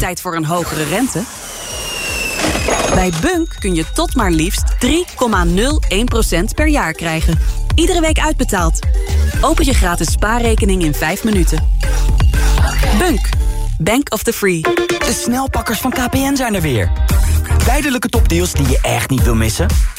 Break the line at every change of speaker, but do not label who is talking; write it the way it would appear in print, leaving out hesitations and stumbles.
Tijd voor een hogere rente? Bij Bunk kun je tot maar liefst 3,01% per jaar krijgen. Iedere week uitbetaald. Open je gratis spaarrekening in 5 minuten. Bunk. Bank of the Free.
De snelpakkers van KPN zijn er weer. Tijdelijke topdeals die je echt niet wil missen?